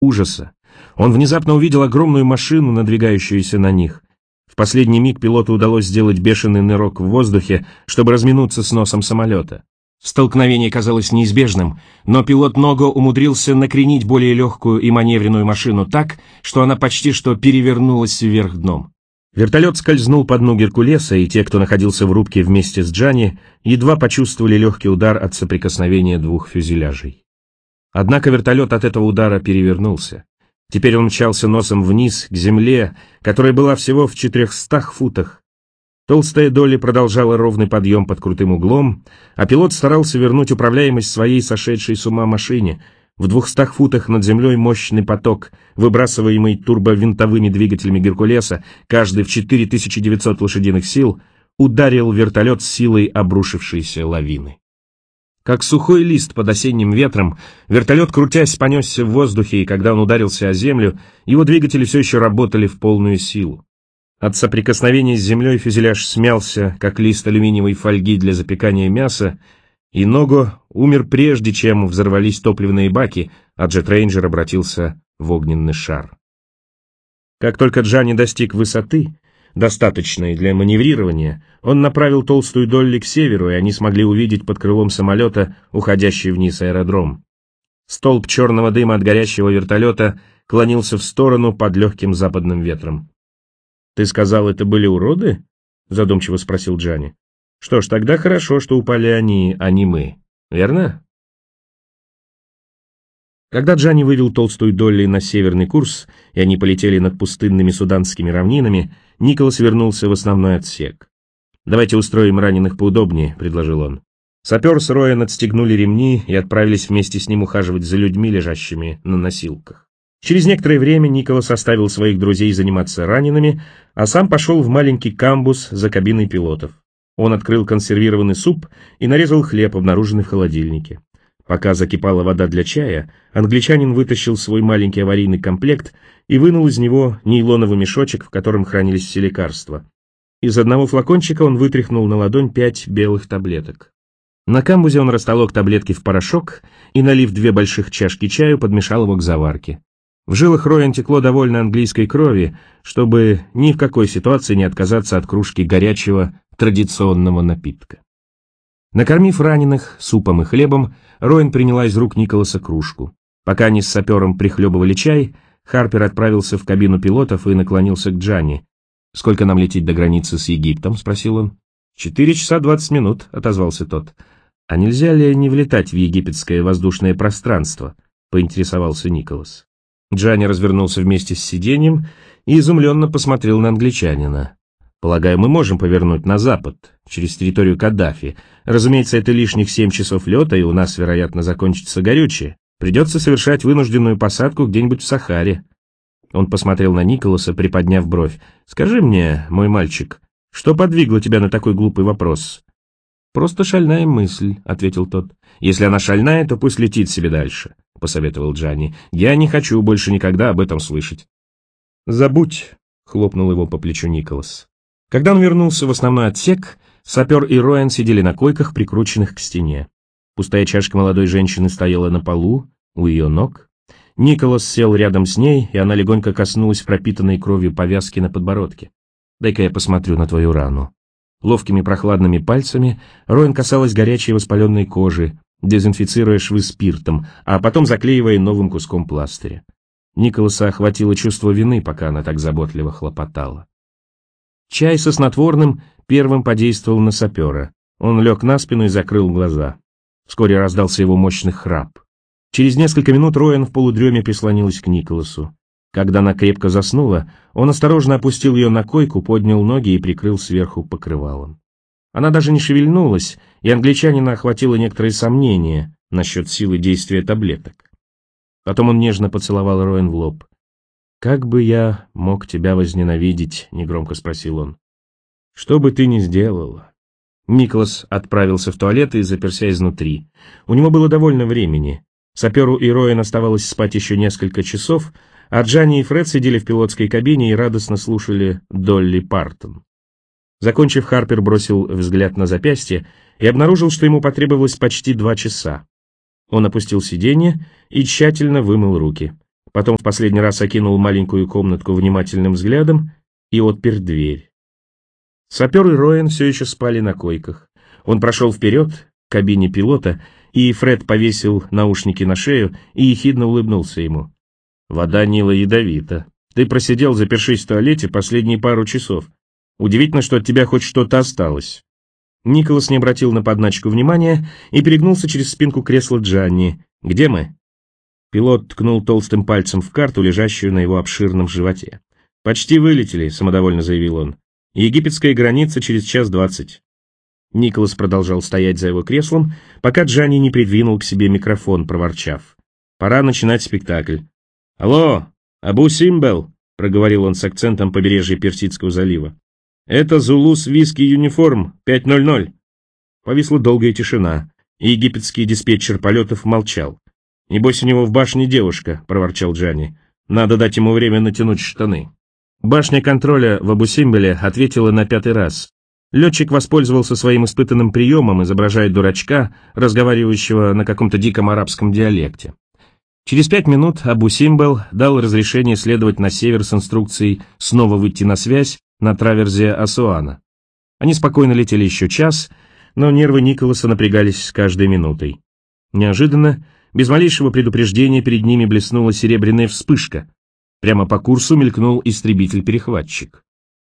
ужаса. Он внезапно увидел огромную машину, надвигающуюся на них. В последний миг пилоту удалось сделать бешеный нырок в воздухе, чтобы разминуться с носом самолета. Столкновение казалось неизбежным, но пилот Ного умудрился накренить более легкую и маневренную машину так, что она почти что перевернулась вверх дном. Вертолет скользнул по дну Геркулеса, и те, кто находился в рубке вместе с Джани, едва почувствовали легкий удар от соприкосновения двух фюзеляжей. Однако вертолет от этого удара перевернулся. Теперь он мчался носом вниз, к земле, которая была всего в 400 футах. Толстая Долли продолжала ровный подъем под крутым углом, а пилот старался вернуть управляемость своей сошедшей с ума машине. В 200 футах над землей мощный поток, выбрасываемый турбовинтовыми двигателями Геркулеса, каждый в 4900 лошадиных сил, ударил вертолет с силой обрушившейся лавины. Как сухой лист под осенним ветром, вертолет, крутясь, понесся в воздухе, и когда он ударился о землю, его двигатели все еще работали в полную силу. От соприкосновения с землей фюзеляж смялся, как лист алюминиевой фольги для запекания мяса, и Ного умер прежде, чем взорвались топливные баки, а Джет Рейнджер обратился в огненный шар. Как только Джани достиг высоты, достаточной для маневрирования, он направил толстую Долли к северу, и они смогли увидеть под крылом самолета уходящий вниз аэродром. Столб черного дыма от горящего вертолета клонился в сторону под легким западным ветром. «Ты сказал, это были уроды?» — задумчиво спросил Джани. «Что ж, тогда хорошо, что упали они, а не мы. Верно?» Когда Джани вывел толстую Долли на северный курс, и они полетели над пустынными суданскими равнинами, Николас вернулся в основной отсек. «Давайте устроим раненых поудобнее», — предложил он. Сапер с Роэн отстегнули ремни и отправились вместе с ним ухаживать за людьми, лежащими на носилках. Через некоторое время Николас оставил своих друзей заниматься ранеными, а сам пошел в маленький камбуз за кабиной пилотов. Он открыл консервированный суп и нарезал хлеб, обнаруженный в холодильнике. Пока закипала вода для чая, англичанин вытащил свой маленький аварийный комплект и вынул из него нейлоновый мешочек, в котором хранились все лекарства. Из одного флакончика он вытряхнул на ладонь 5 белых таблеток. На камбузе он растолок таблетки в порошок и, налив 2 больших чашки чаю, подмешал его к заварке. В жилах Роэн текло довольно английской крови, чтобы ни в какой ситуации не отказаться от кружки горячего традиционного напитка. Накормив раненых супом и хлебом, Роэн приняла из рук Николаса кружку. Пока они с сапером прихлебывали чай, Харпер отправился в кабину пилотов и наклонился к Джани. «Сколько нам лететь до границы с Египтом?» — спросил он. 4 часа 20 минут», — отозвался тот. «А нельзя ли не влетать в египетское воздушное пространство?» — поинтересовался Николас. Джани развернулся вместе с сиденьем и изумленно посмотрел на англичанина. «Полагаю, мы можем повернуть на запад, через территорию Каддафи. Разумеется, это лишних 7 часов лета, и у нас, вероятно, закончится горючее. Придется совершать вынужденную посадку где-нибудь в Сахаре». Он посмотрел на Николаса, приподняв бровь. «Скажи мне, мой мальчик, что подвигло тебя на такой глупый вопрос?» «Просто шальная мысль», — ответил тот. «Если она шальная, то пусть летит себе дальше», — посоветовал Джани. «Я не хочу больше никогда об этом слышать». «Забудь», — хлопнул его по плечу Николас. Когда он вернулся в основной отсек, сапер и Роэн сидели на койках, прикрученных к стене. Пустая чашка молодой женщины стояла на полу, у ее ног. Николас сел рядом с ней, и она легонько коснулась пропитанной кровью повязки на подбородке. «Дай-ка я посмотрю на твою рану». Ловкими прохладными пальцами Роэн касалась горячей воспаленной кожи, дезинфицируя швы спиртом, а потом заклеивая новым куском пластыря. Николаса охватило чувство вины, пока она так заботливо хлопотала. Чай со снотворным первым подействовал на сапера. Он лег на спину и закрыл глаза. Вскоре раздался его мощный храп. Через несколько минут Роэн в полудреме прислонилась к Николасу. Когда она крепко заснула, он осторожно опустил ее на койку, поднял ноги и прикрыл сверху покрывалом. Она даже не шевельнулась, и англичанина охватило некоторое сомнение насчет силы действия таблеток. Потом он нежно поцеловал Роэн в лоб. «Как бы я мог тебя возненавидеть?» — негромко спросил он. «Что бы ты ни сделала?» Николас отправился в туалет и заперся изнутри. У него было довольно времени. Саперу и Роэн оставалось спать еще несколько часов, а Джани и Фред сидели в пилотской кабине и радостно слушали Долли Партон. Закончив, Харпер бросил взгляд на запястье и обнаружил, что ему потребовалось почти 2 часа. Он опустил сиденье и тщательно вымыл руки. потом в последний раз окинул маленькую комнатку внимательным взглядом и отпер дверь. Сапер и Роэн все еще спали на койках. Он прошел вперед к кабине пилота, и Фред повесил наушники на шею и ехидно улыбнулся ему. «Вода Нила ядовита. Ты просидел, запершись в туалете, последние пару часов. Удивительно, что от тебя хоть что-то осталось». Николас не обратил на подначку внимания и перегнулся через спинку кресла Джанни. «Где мы?» Пилот ткнул толстым пальцем в карту, лежащую на его обширном животе. «Почти вылетели», — самодовольно заявил он. «Египетская граница через 1:20». Николас продолжал стоять за его креслом, пока Джанни не придвинул к себе микрофон, проворчав. «Пора начинать спектакль». «Алло, Абу Симбел», — проговорил он с акцентом побережья Персидского залива. «Это Зулус Виски Юниформ 500». Повисла долгая тишина, и египетский диспетчер полетов молчал. «Небось, у него в башне девушка», — проворчал Джанни. «Надо дать ему время натянуть штаны». Башня контроля в Абу-Симбеле ответила на 5-й раз. Летчик воспользовался своим испытанным приемом, изображая дурачка, разговаривающего на каком-то диком арабском диалекте. Через 5 минут Абу-Симбел дал разрешение следовать на север с инструкцией снова выйти на связь на траверзе Асуана. Они спокойно летели еще час, но нервы Николаса напрягались с каждой минутой. Неожиданно, без малейшего предупреждения, перед ними блеснула серебряная вспышка. Прямо по курсу мелькнул истребитель-перехватчик.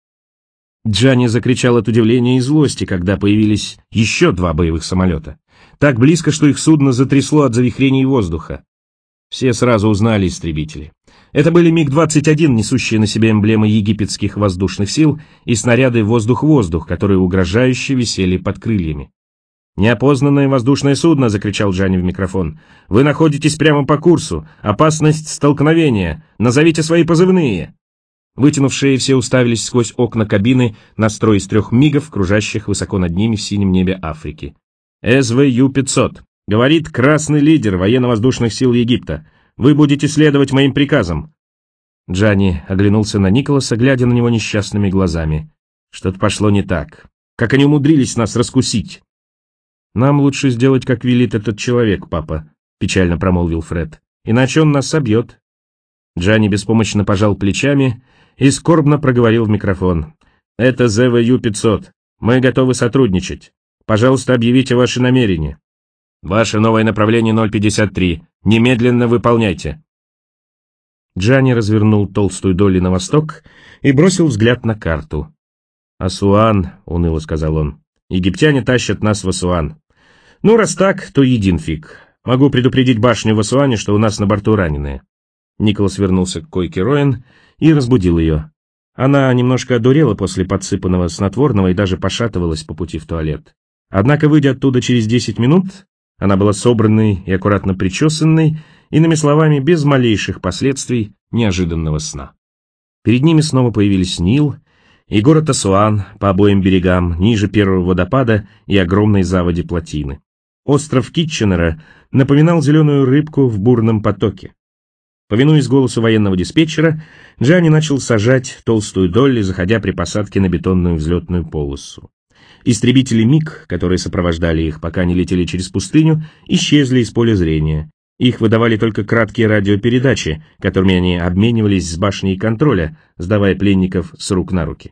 Джанни закричал от удивления и злости, когда появились еще 2 боевых самолета. Так близко, что их судно затрясло от завихрений воздуха. Все сразу узнали истребители. Это были МиГ-21, несущие на себе эмблемы египетских воздушных сил, и снаряды «Воздух-воздух», которые угрожающе висели под крыльями. «Неопознанное воздушное судно!» — закричал Джанни в микрофон. «Вы находитесь прямо по курсу. Опасность столкновения. Назовите свои позывные!» Вытянув шеи, все уставились сквозь окна кабины на строй из 3 мигов, кружащих высоко над ними в синем небе Африки. «СВЮ-500. Говорит красный лидер военно-воздушных сил Египта. Вы будете следовать моим приказам». Джанни оглянулся на Николаса, глядя на него несчастными глазами. «Что-то пошло не так. Как они умудрились нас раскусить?» «Нам лучше сделать, как велит этот человек, папа», — печально промолвил Фред. «Иначе он нас собьет». Джанни беспомощно пожал плечами и скорбно проговорил в микрофон. «Это ЗВЮ-500. Мы готовы сотрудничать. Пожалуйста, объявите ваши намерения». «Ваше новое направление 053. Немедленно выполняйте». Джанни развернул толстую долли на восток и бросил взгляд на карту. «Асуан», — уныло сказал он. «Египтяне тащат нас в Асуан. Ну, раз так, то един фиг. Могу предупредить башню в Асуане, что у нас на борту раненые». Николас вернулся к койке Роэн и разбудил ее. Она немножко одурела после подсыпанного снотворного и даже пошатывалась по пути в туалет. Однако, выйдя оттуда через 10 минут, она была собранной и аккуратно причесанной, иными словами, без малейших последствий неожиданного сна. Перед ними снова появились Нил и город Асуан по обоим берегам, ниже первого водопада и огромной заводи плотины. Остров Китченера напоминал зеленую рыбку в бурном потоке. Повинуясь голосу военного диспетчера, Джанни начал сажать толстую долли, заходя при посадке на бетонную взлетную полосу. Истребители МиГ, которые сопровождали их, пока они летели через пустыню, исчезли из поля зрения. Их выдавали только краткие радиопередачи, которыми они обменивались с башней контроля, сдавая пленников с рук на руки.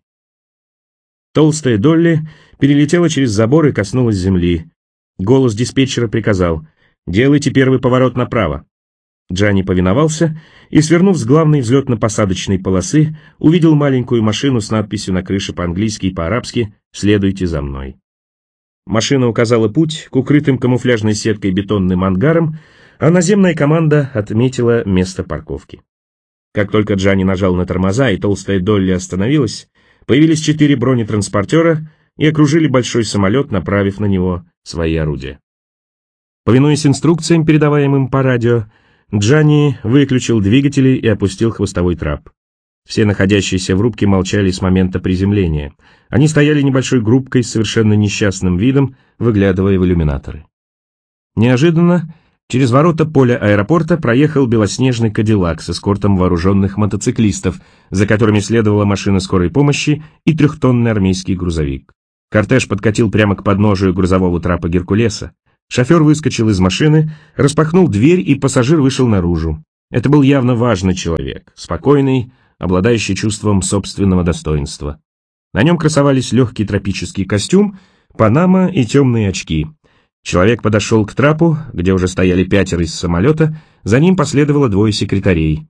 Толстая долли перелетела через забор и коснулась земли. Голос диспетчера приказал: «Делайте первый поворот направо». Джанни повиновался и, свернув с главной взлетно-посадочной полосы, увидел маленькую машину с надписью на крыше по-английски и по-арабски «Следуйте за мной». Машина указала путь к укрытым камуфляжной сеткой бетонным ангарам, а наземная команда отметила место парковки. Как только Джанни нажал на тормоза и толстая долли остановилась, появились 4 бронетранспортера и окружили большой самолет, направив на него свои орудия. Повинуясь инструкциям, передаваемым по радио, Джанни выключил двигатели и опустил хвостовой трап. Все находящиеся в рубке молчали с момента приземления. Они стояли небольшой группкой с совершенно несчастным видом, выглядывая в иллюминаторы. Неожиданно через ворота поля аэропорта проехал белоснежный кадиллак с эскортом вооруженных мотоциклистов, за которыми следовала машина скорой помощи и 3-тонный армейский грузовик. Кортеж подкатил прямо к подножию грузового трапа Геркулеса. Шофер выскочил из машины, распахнул дверь, и пассажир вышел наружу. Это был явно важный человек, спокойный, обладающий чувством собственного достоинства. На нем красовались легкий тропический костюм, панама и темные очки. Человек подошел к трапу, где уже стояли 5 из самолета, за ним последовало 2 секретарей.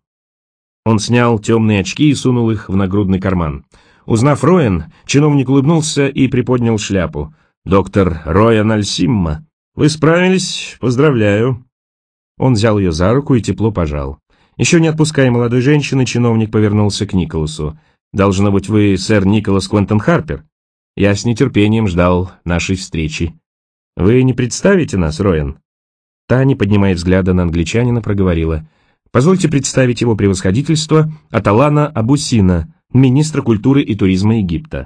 Он снял темные очки и сунул их в нагрудный карман. Узнав Роэн, чиновник улыбнулся и приподнял шляпу. «Доктор Роэн Альсимма, вы справились, поздравляю». Он взял ее за руку и тепло пожал. Еще не отпуская молодой женщины, чиновник повернулся к Николасу. «Должно быть, вы сэр Николас Квентон Харпер? Я с нетерпением ждал нашей встречи. Вы не представите нас, Роэн?» Та, не поднимая взгляда на англичанина, проговорила. «Позвольте представить его превосходительство Аталана Абусина, министра культуры и туризма Египта».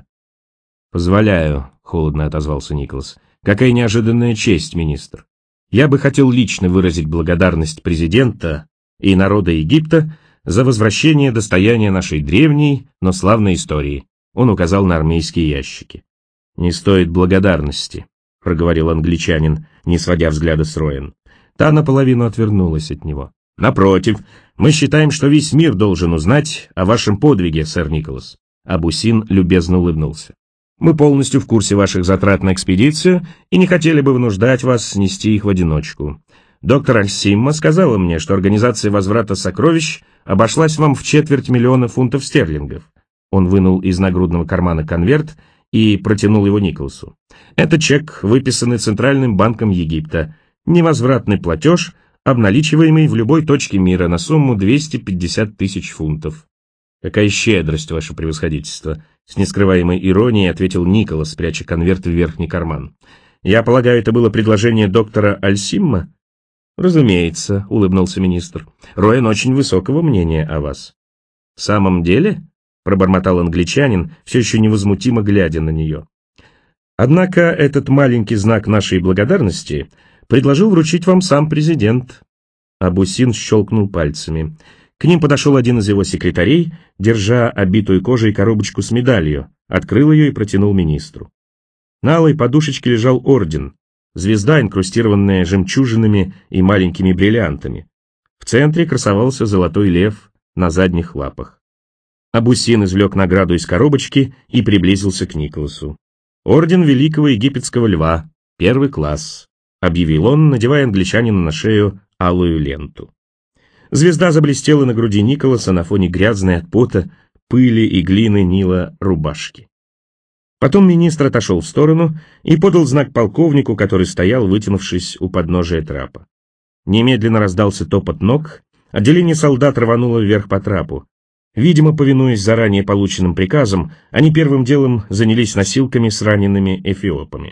«Позволяю», — холодно отозвался Николас. «Какая неожиданная честь, министр. Я бы хотел лично выразить благодарность президента и народа Египта за возвращение достояния нашей древней, но славной истории». Он указал на армейские ящики. «Не стоит благодарности», — проговорил англичанин, не сводя взгляда с Роэн. Та наполовину отвернулась от него. «Напротив, мы считаем, что весь мир должен узнать о вашем подвиге, сэр Николас». Абусин любезно улыбнулся. «Мы полностью в курсе ваших затрат на экспедицию и не хотели бы вынуждать вас нести их в одиночку. Доктор Альсимма сказала мне, что организация возврата сокровищ обошлась вам в 250 000 фунтов стерлингов». Он вынул из нагрудного кармана конверт и протянул его Николасу. «Это чек, выписанный Центральным банком Египта. Невозвратный платеж, обналичиваемый в любой точке мира на сумму 250 000 фунтов». «Какая щедрость, ваше превосходительство!» С нескрываемой иронией ответил Николас, пряча конверт в верхний карман. «Я полагаю, это было предложение доктора Альсимма?» «Разумеется», — улыбнулся министр. «Роэн очень высокого мнения о вас». «В самом деле?» — пробормотал англичанин, все еще невозмутимо глядя на нее. «Однако этот маленький знак нашей благодарности предложил вручить вам сам президент». Абусин щелкнул пальцами. К ним подошел один из его секретарей, держа обитую кожей коробочку с медалью, открыл ее и протянул министру. На алой подушечке лежал орден, звезда, инкрустированная жемчужинами и маленькими бриллиантами. В центре красовался золотой лев на задних лапах. Абусин извлек награду из коробочки и приблизился к Николасу. «Орден Великого Египетского Льва, 1 класс», — объявил он, надевая англичанину на шею алую ленту. Звезда заблестела на груди Николаса на фоне грязной от пота, пыли и глины Нила рубашки. Потом министр отошел в сторону и подал знак полковнику, который стоял, вытянувшись у подножия трапа. Немедленно раздался топот ног, отделение солдат рвануло вверх по трапу. Видимо, повинуясь заранее полученным приказам, они первым делом занялись носилками с ранеными эфиопами.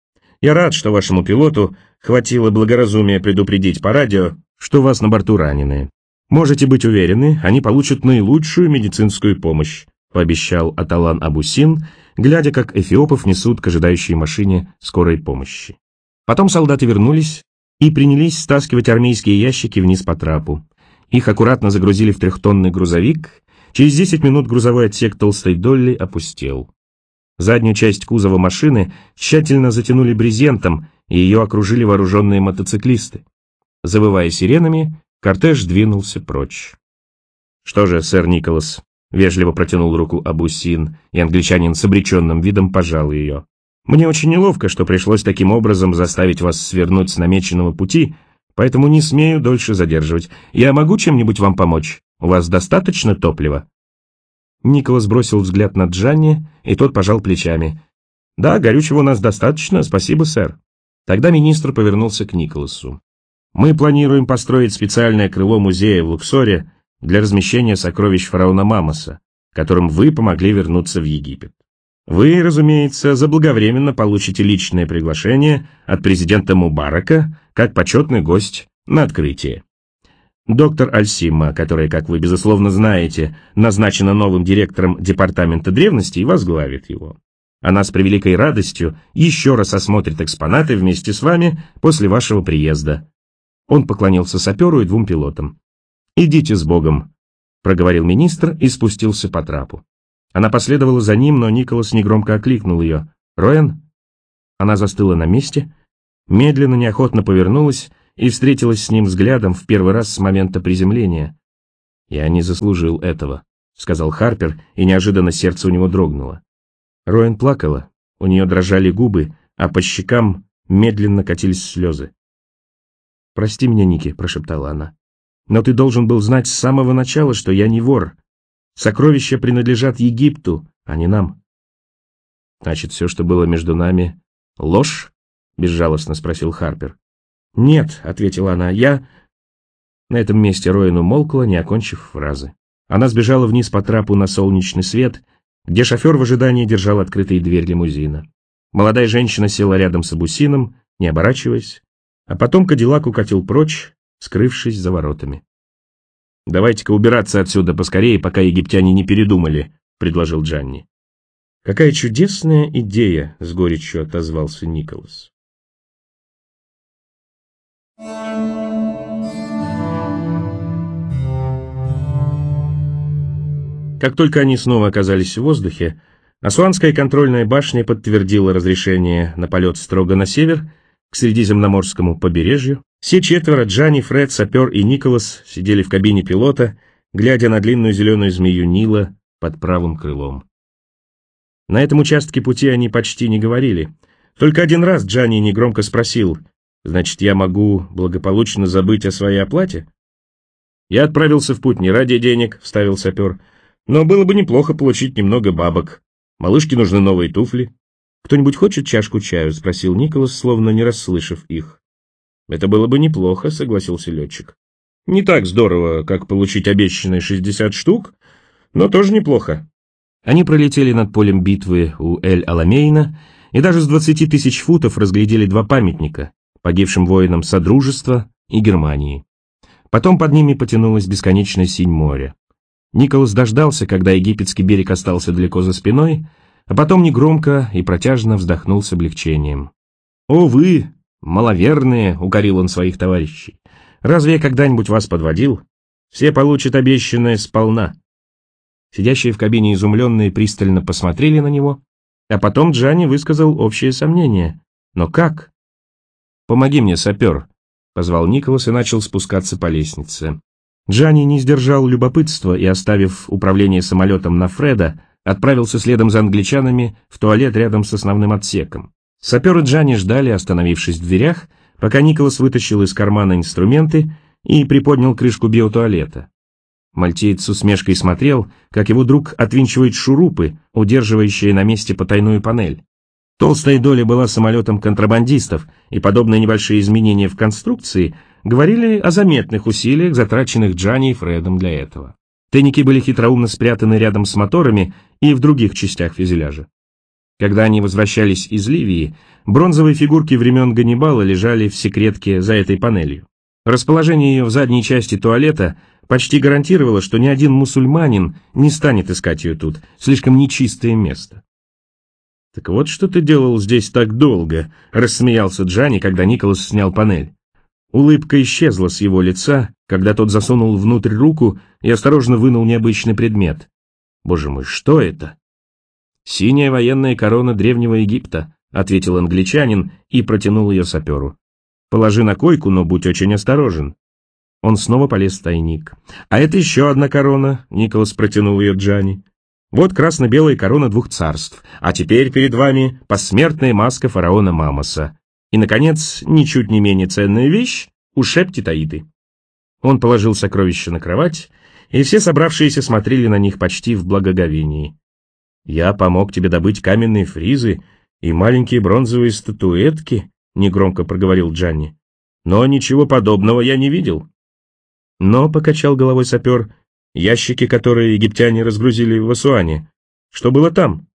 «Я рад, что вашему пилоту хватило благоразумия предупредить по радио, что у вас на борту раненые. Можете быть уверены, они получат наилучшую медицинскую помощь», пообещал Аталан Абусин, глядя, как эфиопов несут к ожидающей машине скорой помощи. Потом солдаты вернулись и принялись стаскивать армейские ящики вниз по трапу. Их аккуратно загрузили в 3-тонный грузовик. Через 10 минут грузовой отсек толстой Долли опустел. Заднюю часть кузова машины тщательно затянули брезентом, и ее окружили вооруженные мотоциклисты. Завывая сиренами, кортеж двинулся прочь. «Что же, сэр Николас?» — вежливо протянул руку Абусин, и англичанин с обреченным видом пожал ее. «Мне очень неловко, что пришлось таким образом заставить вас свернуть с намеченного пути, поэтому не смею дольше задерживать. Я могу чем-нибудь вам помочь? У вас достаточно топлива?» Николас бросил взгляд на Джанни, и тот пожал плечами. «Да, горючего у нас достаточно, спасибо, сэр». Тогда министр повернулся к Николасу. «Мы планируем построить специальное крыло музея в Луксоре для размещения сокровищ фараона Мамоса, которым вы помогли вернуться в Египет. Вы, разумеется, заблаговременно получите личное приглашение от президента Мубарака как почетный гость на открытие. Доктор Альсимма, которая, как вы, безусловно, знаете, назначена новым директором Департамента древностей, возглавит его. Она с превеликой радостью еще раз осмотрит экспонаты вместе с вами после вашего приезда». Он поклонился саперу и 2 пилотам. «Идите с Богом», — проговорил министр и спустился по трапу. Она последовала за ним, но Николас негромко окликнул ее. «Роэн?» Она застыла на месте, медленно, неохотно повернулась и встретилась с ним взглядом в первый раз с момента приземления. «Я не заслужил этого», — сказал Харпер, и неожиданно сердце у него дрогнуло. Роэн плакала, у нее дрожали губы, а по щекам медленно катились слезы. «Прости меня, Ники», — прошептала она. «Но ты должен был знать с самого начала, что я не вор. Сокровища принадлежат Египту, а не нам». «Значит, все, что было между нами, ложь?» — безжалостно спросил Харпер. «Нет», — ответила она, — «я...» На этом месте Роэн умолкла, не окончив фразы. Она сбежала вниз по трапу на солнечный свет, где шофер в ожидании держал открытой дверь лимузина. Молодая женщина села рядом с Абусином, не оборачиваясь, а потом Кадиллак укатил прочь, скрывшись за воротами. «Давайте-ка убираться отсюда поскорее, пока египтяне не передумали», — предложил Джанни. «Какая чудесная идея», — с горечью отозвался Николас. Как только они снова оказались в воздухе, Асуанская контрольная башня подтвердила разрешение на полет строго на север, к Средиземноморскому побережью. Все четверо, Джанни, Фред, Сапер и Николас, сидели в кабине пилота, глядя на длинную зеленую змею Нила под правым крылом. На этом участке пути они почти не говорили. Только один раз Джанни негромко спросил: «Значит, я могу благополучно забыть о своей оплате?» «Я отправился в путь не ради денег», — вставил Сапер, «но было бы неплохо получить немного бабок. Малышке нужны новые туфли». «Кто-нибудь хочет чашку чаю?» — спросил Николас, словно не расслышав их. «Это было бы неплохо», — согласился летчик. «Не так здорово, как получить обещанные 60 штук, но тоже неплохо». Они пролетели над полем битвы у Эль-Аламейна и даже с 20 тысяч футов разглядели два памятника погибшим воинам Содружества и Германии. Потом под ними потянулась бесконечная синь моря. Николас дождался, когда египетский берег остался далеко за спиной, а потом негромко и протяжно вздохнул с облегчением. «О, вы, маловерные!» — укорил он своих товарищей. «Разве я когда-нибудь вас подводил? Все получат обещанное сполна». Сидящие в кабине изумленные пристально посмотрели на него, а потом Джанни высказал общее сомнение. «Но как?» «Помоги мне, сапер», — позвал Николас и начал спускаться по лестнице. Джанни не сдержал любопытства и, оставив управление самолетом на Фреда, отправился следом за англичанами в туалет рядом с основным отсеком. Сапер и Джанни ждали, остановившись в дверях, пока Николас вытащил из кармана инструменты и приподнял крышку биотуалета. Мальтиец с усмешкой смотрел, как его друг отвинчивает шурупы, удерживающие на месте потайную панель. Толстая доля была самолетом контрабандистов, и подобные небольшие изменения в конструкции говорили о заметных усилиях, затраченных Джанни и Фредом для этого. Тайники были хитроумно спрятаны рядом с моторами и в других частях фюзеляжа. Когда они возвращались из Ливии, бронзовые фигурки времен Ганнибала лежали в секретке за этой панелью. Расположение ее в задней части туалета почти гарантировало, что ни один мусульманин не станет искать ее тут, слишком нечистое место. «Так вот что ты делал здесь так долго», — рассмеялся Джанни, когда Николас снял панель. Улыбка исчезла с его лица, когда тот засунул внутрь руку и осторожно вынул необычный предмет. «Боже мой, что это?» «Синяя военная корона Древнего Египта», — ответил англичанин и протянул ее саперу. «Положи на койку, но будь очень осторожен». Он снова полез в тайник. «А это еще одна корона», — Николас протянул ее Джанни. «Вот красно-белая корона двух царств, а теперь перед вами посмертная маска фараона Мамоса. И, наконец, ничуть не менее ценная вещь — ушеп Титаиты». Он положил сокровища на кровать, и все собравшиеся смотрели на них почти в благоговении. «Я помог тебе добыть каменные фризы и маленькие бронзовые статуэтки», — негромко проговорил Джанни. «Но ничего подобного я не видел». «Но», — покачал головой сапер, — «ящики, которые египтяне разгрузили в Асуане. Что было там?»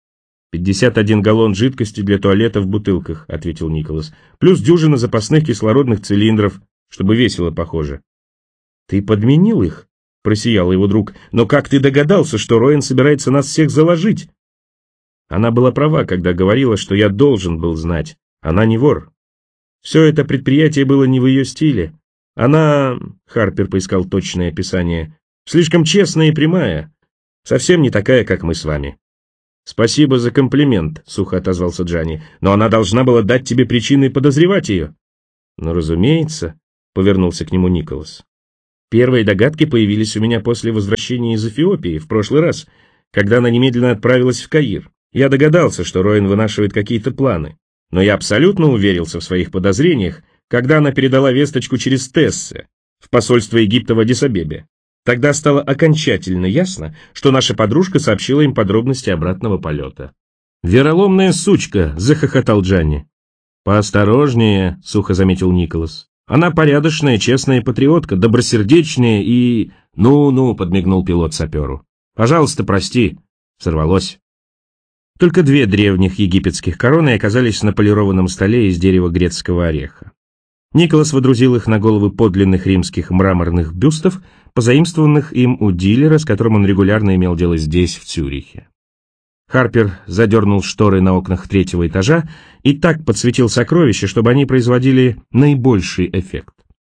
51 галлон жидкости для туалета в бутылках», — ответил Николас, «плюс дюжина запасных кислородных цилиндров, чтобы весело похоже». «Ты подменил их?» — просиял его друг. «Но как ты догадался, что Роэн собирается нас всех заложить?» Она была права, когда говорила, что я должен был знать. Она не вор. Все это предприятие было не в ее стиле. Она, Харпер поискал точное описание, слишком честная и прямая, совсем не такая, как мы с вами. «Спасибо за комплимент», — сухо отозвался Джанни, «но она должна была дать тебе причины подозревать ее». «Ну, разумеется», — повернулся к нему Николас. «Первые догадки появились у меня после возвращения из Эфиопии в прошлый раз, когда она немедленно отправилась в Каир. Я догадался, что Роэн вынашивает какие-то планы, но я абсолютно уверился в своих подозрениях, когда она передала весточку через Тессе в посольство Египта в Аддис-Абебе. Тогда стало окончательно ясно, что наша подружка сообщила им подробности обратного полета». «Вероломная сучка!» — захохотал Джанни. «Поосторожнее», — сухо заметил Николас. «Она порядочная, честная патриотка, добросердечная и...» «Ну-ну», — подмигнул пилот саперу. «Пожалуйста, прости». Сорвалось. Только 2 древних египетских короны оказались на полированном столе из дерева грецкого ореха. Николас водрузил их на головы подлинных римских мраморных бюстов, позаимствованных им у дилера, с которым он регулярно имел дело здесь, в Цюрихе. Харпер задернул шторы на окнах 3-го этажа и так подсветил сокровища, чтобы они производили наибольший эффект.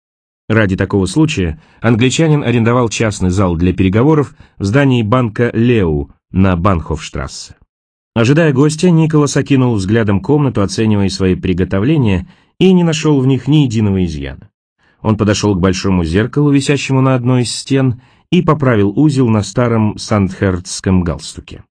Ради такого случая англичанин арендовал частный зал для переговоров в здании банка «Леу» на Банхофштрассе. Ожидая гостя, Николас окинул взглядом комнату, оценивая свои приготовления, и не нашел в них ни единого изъяна. Он подошел к большому зеркалу, висящему на одной из стен, и поправил узел на старом сандхердском галстуке.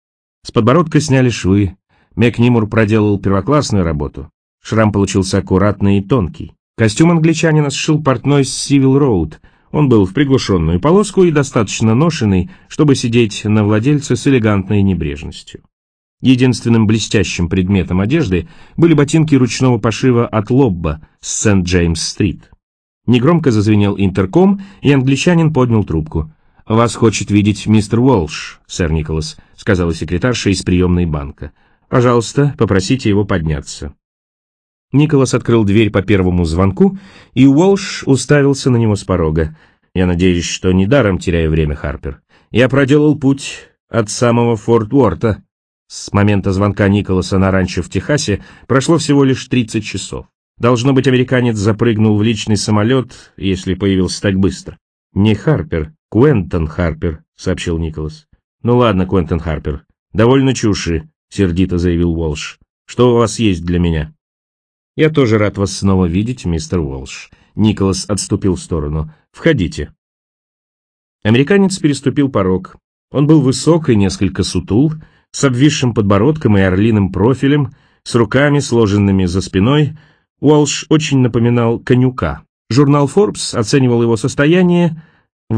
С подбородка сняли швы. Мекнимур проделал первоклассную работу. Шрам получился аккуратный и тонкий. Костюм англичанина сшил портной с Сивил-Роуд. Он был в приглушенную полоску и достаточно ношенный, чтобы сидеть на владельце с элегантной небрежностью. Единственным блестящим предметом одежды были ботинки ручного пошива от Лобба с Сент-Джеймс-стрит. Негромко зазвенел интерком, и англичанин поднял трубку. «Вас хочет видеть мистер Уолш, сэр Николас», — сказала секретарша из приемной банка. «Пожалуйста, попросите его подняться». Николас открыл дверь по первому звонку, и Уолш уставился на него с порога. «Я надеюсь, что недаром теряю время, Харпер. Я проделал путь от самого Форт Уорта. С момента звонка Николаса на ранчо в Техасе прошло всего лишь 30 часов. Должно быть, американец запрыгнул в личный самолет, если появился так быстро». «Не Харпер, Куэнтон Харпер», — сообщил Николас. «Ну ладно, Куэнтон Харпер, довольно чуши», — сердито заявил Уолш. «Что у вас есть для меня?» «Я тоже рад вас снова видеть, мистер Уолш». Николас отступил в сторону. «Входите». Американец переступил порог. Он был высок и несколько сутул, с обвисшим подбородком и орлиным профилем, с руками, сложенными за спиной. Уолш очень напоминал конюка. Журнал Forbes оценивал его состояние в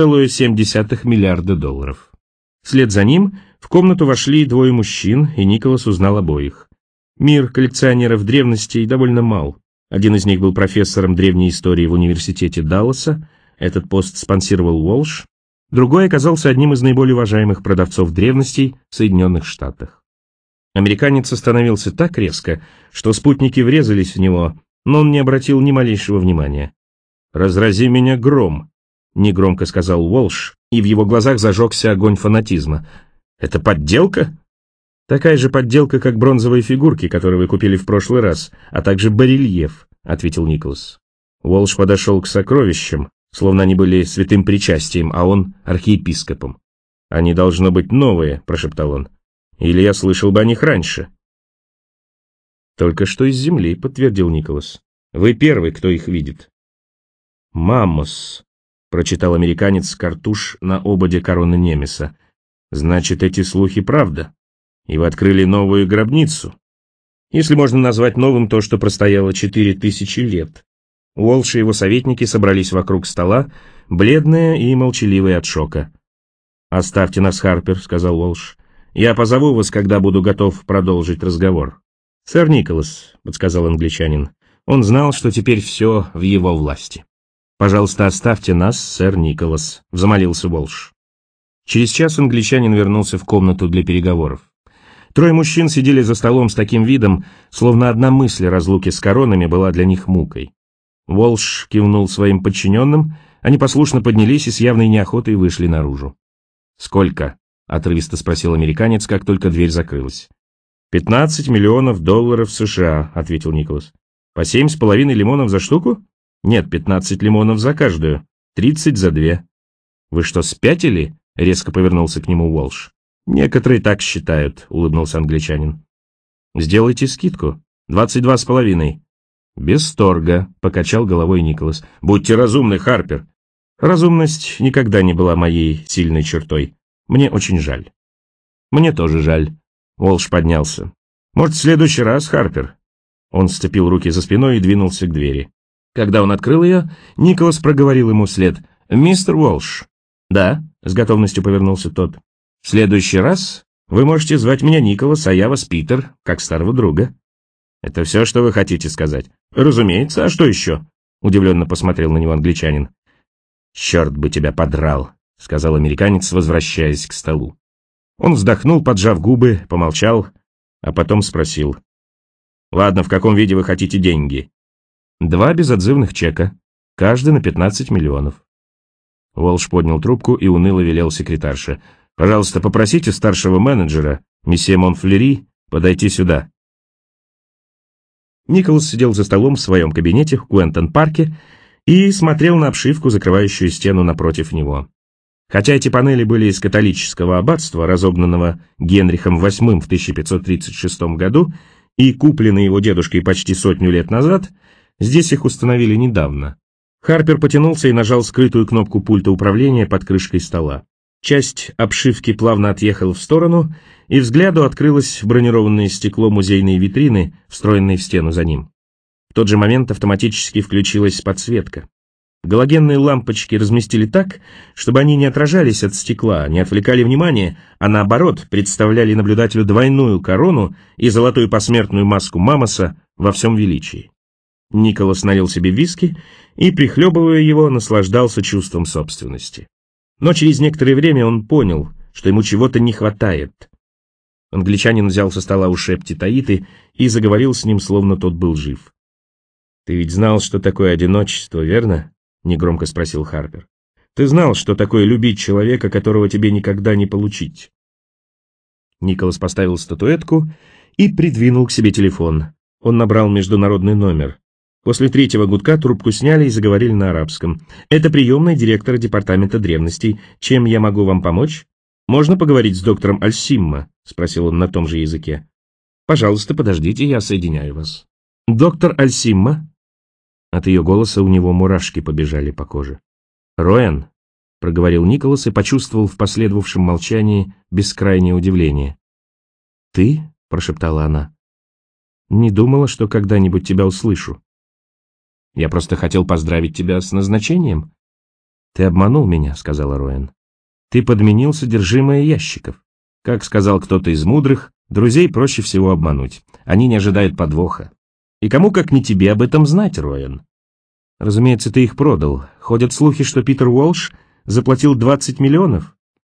$1,7 миллиарда. Вслед за ним в комнату вошли 2 мужчин, и Николас узнал обоих. Мир коллекционеров древностей довольно мал. Один из них был профессором древней истории в университете Далласа, этот пост спонсировал Уолш. Другой оказался одним из наиболее уважаемых продавцов древностей в Соединенных Штатах. Американец остановился так резко, что спутники врезались в него, но он не обратил ни малейшего внимания. «Разрази меня гром», — негромко сказал Уолш, и в его глазах зажегся огонь фанатизма. «Это подделка?» «Такая же подделка, как бронзовые фигурки, которые вы купили в прошлый раз, а также барельеф», — ответил Николас. Уолш подошел к сокровищам, словно они были святым причастием, а он архиепископом. «Они должно быть новые», — прошептал он. «Или я слышал бы о них раньше». «Только что из земли», — подтвердил Николас. «Вы первый, кто их видит». «Маммос», — прочитал американец картуш на ободе короны Немеса. «Значит, эти слухи правда. И вы открыли новую гробницу. Если можно назвать новым то, что простояло 4000 лет». Уолш и его советники собрались вокруг стола, бледные и молчаливые от шока. «Оставьте нас, Харпер», — сказал Уолш. «Я позову вас, когда буду готов продолжить разговор». «Сэр Николас», — подсказал англичанин. Он знал, что теперь все в его власти. «Пожалуйста, оставьте нас, сэр Николас», — взмолился Уолш. Через час англичанин вернулся в комнату для переговоров. 3 мужчин сидели за столом с таким видом, словно одна мысль о разлуке с коронами была для них мукой. Уолш кивнул своим подчиненным, они послушно поднялись и с явной неохотой вышли наружу. «Сколько?» — отрывисто спросил американец, как только дверь закрылась. $15 миллионов США», — ответил Николас. «По 7,5 лимонов за штуку? Нет, 15 лимонов за каждую. 30 за 2. «Вы что, спятили?» — резко повернулся к нему Уолш. «Некоторые так считают», — улыбнулся англичанин. «Сделайте скидку. 22,5. Без торга, покачал головой Николас. Будьте разумны, Харпер. Разумность никогда не была моей сильной чертой. Мне очень жаль. Мне тоже жаль. Уолш поднялся. Может, в следующий раз, Харпер? Он сцепил руки за спиной и двинулся к двери. Когда он открыл ее, Николас проговорил ему вслед. «Мистер Уолш». «Да», — с готовностью повернулся тот. «В следующий раз вы можете звать меня Николас, а я вас Питер, как старого друга». «Это все, что вы хотите сказать?» «Разумеется, а что еще?» — удивленно посмотрел на него англичанин. «Черт бы тебя подрал», — сказал американец, возвращаясь к столу. Он вздохнул, поджав губы, помолчал, а потом спросил. «Ладно, в каком виде вы хотите деньги?» 2 безотзывных чека, каждый на 15 миллионов. Уолш поднял трубку и уныло велел секретарше. «Пожалуйста, попросите старшего менеджера, месье Монфлери, подойти сюда». Николас сидел за столом в своем кабинете в Куэнтон-парке и смотрел на обшивку, закрывающую стену напротив него. Хотя эти панели были из католического аббатства, разогнанного Генрихом VIII в 1536 году и куплены его дедушкой почти 100 лет назад, здесь их установили недавно. Харпер потянулся и нажал скрытую кнопку пульта управления под крышкой стола. Часть обшивки плавно отъехала в сторону, и взгляду открылось бронированное стекло музейной витрины, встроенной в стену за ним. В тот же момент автоматически включилась подсветка. Галогенные лампочки разместили так, чтобы они не отражались от стекла, не отвлекали внимание, а наоборот представляли наблюдателю двойную корону и золотую посмертную маску Мамоса во всем величии. Николас налил себе виски и, прихлебывая его, наслаждался чувством собственности. Но через некоторое время он понял, что ему чего-то не хватает. Англичанин взял со стола у Шепти Таиты и заговорил с ним, словно тот был жив. «Ты ведь знал, что такое одиночество, верно?» — негромко спросил Харпер. «Ты знал, что такое любить человека, которого тебе никогда не получить?» Николас поставил статуэтку и придвинул к себе телефон. Он набрал международный номер. После 3-го гудка трубку сняли и заговорили на арабском. «Это приемная директора департамента древностей. Чем я могу вам помочь?» «Можно поговорить с доктором Аль-Симма?» — спросил он на том же языке. «Пожалуйста, подождите, я соединяю вас». «Доктор Аль-Симма?» От ее голоса у него мурашки побежали по коже. «Роэн?» — проговорил Николас и почувствовал в последовавшем молчании бескрайнее удивление. «Ты?» — прошептала она. «Не думала, что когда-нибудь тебя услышу. Я просто хотел поздравить тебя с назначением». «Ты обманул меня», — сказала Роэн. «Ты подменил содержимое ящиков. Как сказал кто-то из мудрых, друзей проще всего обмануть. Они не ожидают подвоха. И кому как не тебе об этом знать, Роэн? Разумеется, ты их продал. Ходят слухи, что Питер Уолш заплатил 20 миллионов.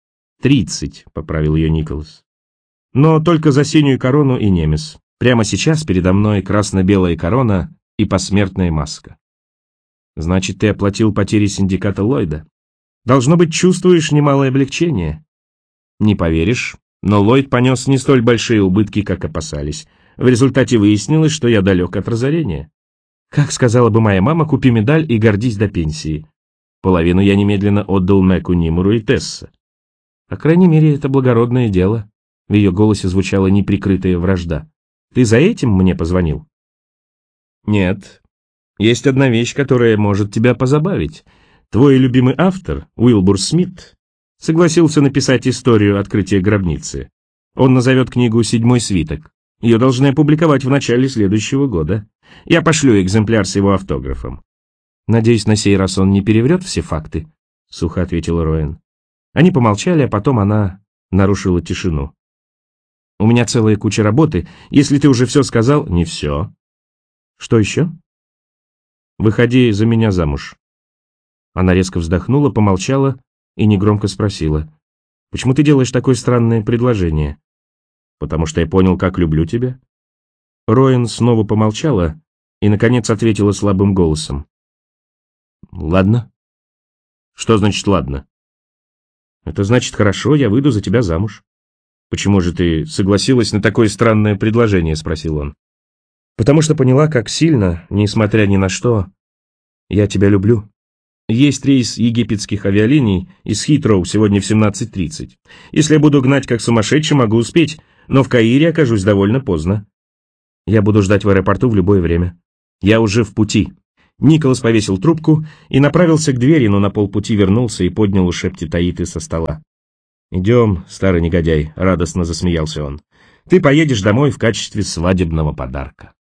30, поправил ее Николас. Но только за синюю корону и немес. Прямо сейчас передо мной красно-белая корона и посмертная маска. Значит, ты оплатил потери синдиката Ллойда. Должно быть, чувствуешь немалое облегчение. Не поверишь, но Ллойд понес не столь большие убытки, как опасались. В результате выяснилось, что я далек от разорения. Как сказала бы моя мама, купи медаль и гордись до пенсии. Половину я немедленно отдал Мэку Нимуру и Тесса. По крайней мере, это благородное дело. В ее голосе звучала неприкрытая вражда. Ты за этим мне позвонил? Нет. Есть одна вещь, которая может тебя позабавить. Твой любимый автор, Уилбур Смит, согласился написать историю открытия гробницы. Он назовет книгу «Седьмой свиток». Ее должны опубликовать в начале следующего года. Я пошлю экземпляр с его автографом. Надеюсь, на сей раз он не переврет все факты, — сухо ответила Роэн. Они помолчали, а потом она нарушила тишину. У меня целая куча работы. Если ты уже все сказал, не все. Что еще? Выходи за меня замуж. Она резко вздохнула, помолчала и негромко спросила. Почему ты делаешь такое странное предложение? Потому что я понял, как люблю тебя. Роэн снова помолчала и, наконец, ответила слабым голосом. Ладно. Что значит ладно? Это значит хорошо, я выйду за тебя замуж. Почему же ты согласилась на такое странное предложение, спросил он. Потому что поняла, как сильно, несмотря ни на что, я тебя люблю. Есть рейс египетских авиалиний из Хитроу сегодня в 17:30. Если я буду гнать как сумасшедший, могу успеть, но в Каире окажусь довольно поздно. Я буду ждать в аэропорту в любое время. «Я уже в пути». Николас повесил трубку и направился к двери, но на полпути вернулся и поднял у Шептитаиты со стола. «Идем, старый негодяй», — радостно засмеялся он. «Ты поедешь домой в качестве свадебного подарка».